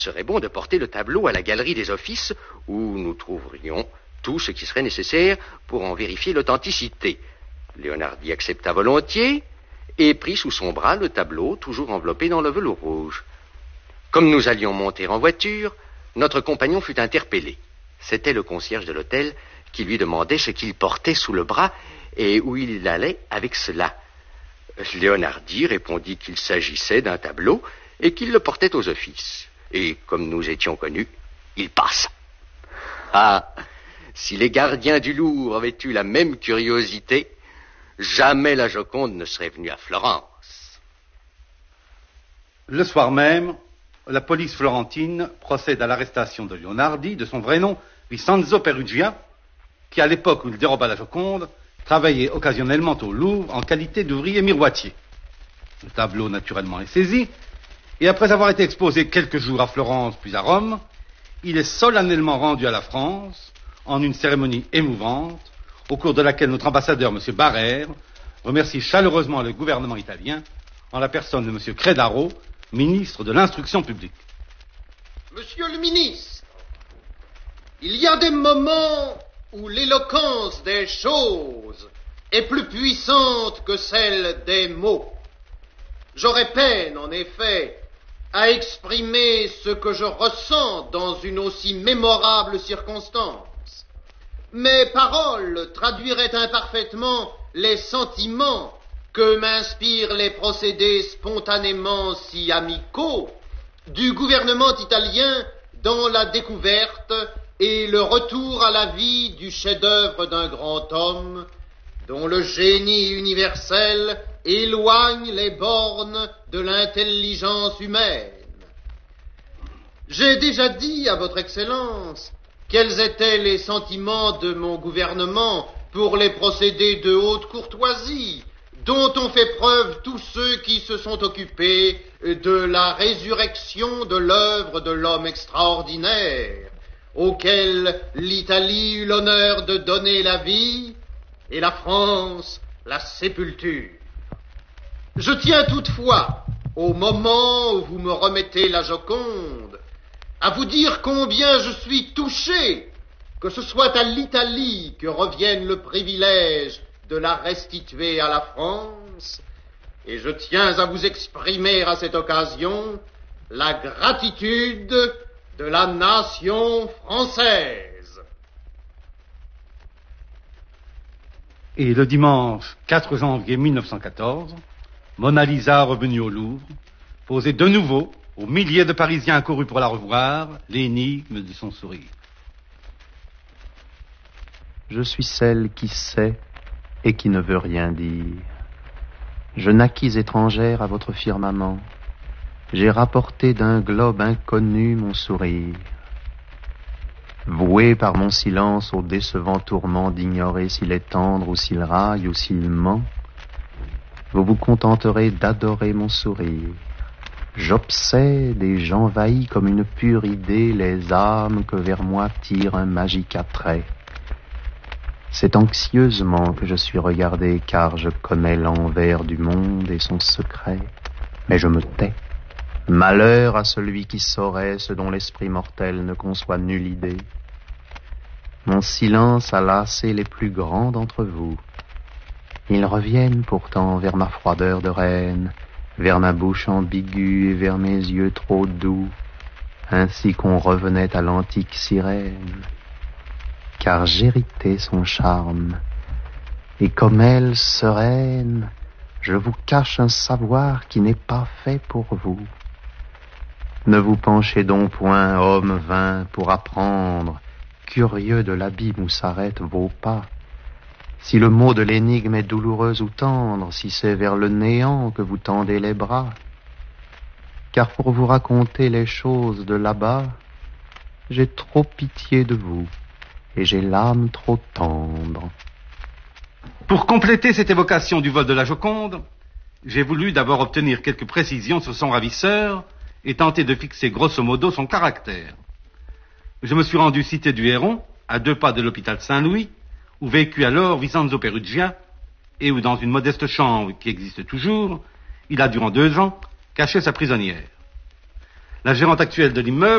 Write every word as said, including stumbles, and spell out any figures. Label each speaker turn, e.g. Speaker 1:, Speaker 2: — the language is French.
Speaker 1: Il serait bon de porter le tableau à la galerie des offices où nous trouverions tout ce qui serait nécessaire pour en vérifier l'authenticité. Leonardi accepta volontiers et prit sous son bras le tableau, toujours enveloppé dans le velours rouge. Comme nous allions monter en voiture, notre compagnon fut interpellé. C'était le concierge de l'hôtel qui lui demandait ce qu'il portait sous le bras et où il allait avec cela. Leonardi répondit qu'il s'agissait d'un tableau et qu'il le portait aux offices. Et comme nous étions connus, il passa. Ah, si les gardiens du Louvre avaient eu la même curiosité, jamais la Joconde ne serait venue à Florence.
Speaker 2: Le soir même, la police florentine procède à l'arrestation de Leonardi, de son vrai nom, Vincenzo Peruggia, qui, à l'époque où il déroba la Joconde, travaillait occasionnellement au Louvre en qualité d'ouvrier miroitier. Le tableau, naturellement, est saisi, et après avoir été exposé quelques jours à Florence puis à Rome, il est solennellement rendu à la France en une cérémonie émouvante, au cours de laquelle notre ambassadeur, M. Barrère, remercie chaleureusement le gouvernement italien en la personne de M. Credaro, ministre de l'Instruction publique.
Speaker 3: Monsieur le ministre, il y a des moments où l'éloquence des choses est plus puissante que celle des mots. J'aurais peine, en effet, à exprimer ce que je ressens dans une aussi mémorable circonstance. Mes paroles traduiraient imparfaitement les sentiments que m'inspirent les procédés spontanément si amicaux du gouvernement italien dans la découverte et le retour à la vie du chef-d'œuvre d'un grand homme dont le génie universel éloigne les bornes de l'intelligence humaine. J'ai déjà dit à votre Excellence quels étaient les sentiments de mon gouvernement pour les procédés de haute courtoisie dont ont fait preuve tous ceux qui se sont occupés de la résurrection de l'œuvre de l'homme extraordinaire, auquel l'Italie eut l'honneur de donner la vie et la France la sépulture. Je tiens toutefois, au moment où vous me remettez la Joconde, à vous dire combien je suis touché que ce soit à l'Italie que revienne le privilège de la restituer à la France, et je tiens à vous exprimer à cette occasion la gratitude de la nation française.
Speaker 2: Et le dimanche quatre janvier mille neuf cent quatorze, Mona Lisa, revenue au Louvre, posait de nouveau aux milliers de Parisiens accourus pour la revoir l'énigme de son sourire.
Speaker 4: Je suis celle qui sait et qui ne veut rien dire. Je naquis étrangère à votre firmament. J'ai rapporté d'un globe inconnu mon sourire. Voué par mon silence au décevant tourment d'ignorer s'il est tendre ou s'il raille ou s'il ment, vous vous contenterez d'adorer mon sourire. J'obsède et j'envahis comme une pure idée les âmes que vers moi tire un magique attrait. C'est anxieusement que je suis regardé, car je connais l'envers du monde et son secret. Mais je me tais. Malheur à celui qui saurait ce dont l'esprit mortel ne conçoit nulle idée. Mon silence a lassé les plus grands d'entre vous. Ils reviennent pourtant vers ma froideur de reine, vers ma bouche ambiguë et vers mes yeux trop doux, ainsi qu'on revenait à l'antique sirène. Car j'héritais son charme, et comme elle sereine, je vous cache un savoir qui n'est pas fait pour vous. Ne vous penchez donc point, homme vain, pour apprendre, curieux de l'abîme où s'arrêtent vos pas. Si le mot de l'énigme est douloureux ou tendre, si c'est vers le néant que vous tendez les bras. Car pour vous raconter les choses de là-bas, j'ai trop pitié de vous. Et j'ai l'âme trop tendre.
Speaker 2: Pour compléter cette évocation du vol de la Joconde, j'ai voulu d'abord obtenir quelques précisions sur son ravisseur et tenter de fixer grosso modo son caractère. Je me suis rendu cité du Héron, à deux pas de l'hôpital Saint-Louis, où vécut alors Vincenzo Peruggia, et où dans une modeste chambre qui existe toujours, il a durant deux ans caché sa prisonnière. La gérante actuelle de l'immeuble